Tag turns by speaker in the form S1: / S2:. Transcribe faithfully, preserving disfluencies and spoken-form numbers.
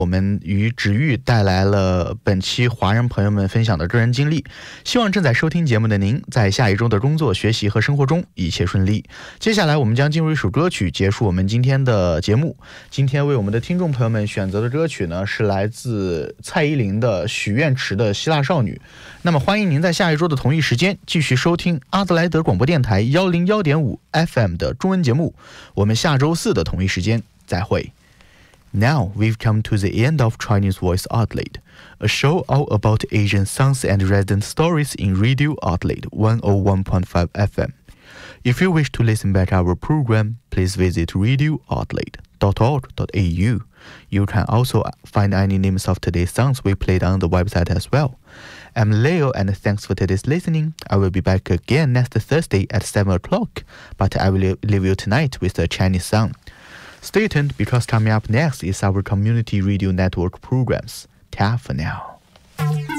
S1: 我们与芷玉带来了本期华人朋友们分享的个人经历，希望正在收听节目的您在下一周的工作、学习和生活中一切顺利。接下来我们将进入一首歌曲结束我们今天的节目。今天为我们的听众朋友们选择的歌曲呢，是来自蔡依林的《许愿池的希腊少女》。那么欢迎您在下一周的同一时间继续收听阿德莱德广播电台一零一点五 F M 的中文节目。我们下周四的同一时间再会。Now we've come to the end of Chinese Voice Outlet, a show all about Asian songs and resident stories in Radio Outlet one oh one point five F M. If you wish to listen back our program, please visit radio outlet dot org dot A U. You can also find any names of today's songs we played on the website as well. I'm Leo and thanks for today's listening. I will be back again next Thursday at seven o'clock, but I will leave you tonight with a Chinese song.Stay tuned because coming up next is our community radio network programs. Ta for now.